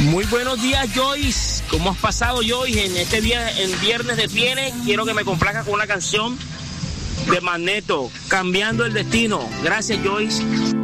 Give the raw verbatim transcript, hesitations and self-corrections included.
Muy buenos días, Joyce. ¿Cómo has pasado, Joyce? En este día, en Viernes de Tiene, quiero que me complazca con una canción de Magneto, Cambiando el Destino. Gracias, Joyce.